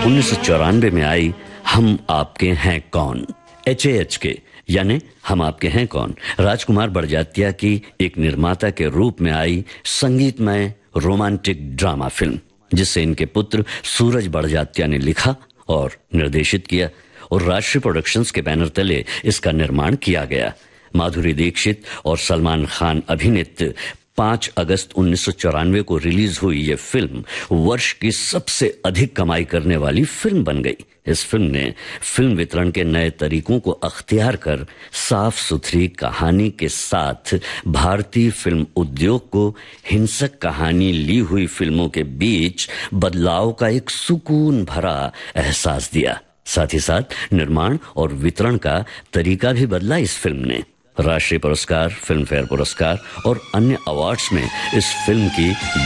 1994 में आई हम आपके हैं कौन, HAHK यानी हम आपके हैं कौन, राजकुमार बड़जात्या की एक निर्माता के रूप में आई संगीतमय रोमांटिक ड्रामा फिल्म, जिसे इनके पुत्र सूरज बड़जात्या ने लिखा और निर्देशित किया और राष्ट्रीय प्रोडक्शंस के बैनर तले इसका निर्माण किया गया। माधुरी दीक्षित और सलमान खान अभिनीत 5 अगस्त 1994 को रिलीज हुई ये फिल्म वर्ष की सबसे अधिक कमाई करने वाली फिल्म बन गई। इस फिल्म ने फिल्म वितरण के नए तरीकों को अख्तियार कर साफ सुथरी कहानी के साथ भारतीय फिल्म उद्योग को हिंसक कहानी ली हुई फिल्मों के बीच बदलाव का एक सुकून भरा एहसास दिया। साथ ही साथ निर्माण और वितरण का तरीका भी बदला इस फिल्म ने। राष्ट्रीय पुरस्कार, फिल्म फेयर पुरस्कार और अन्य अवार्ड्स में इस फिल्म की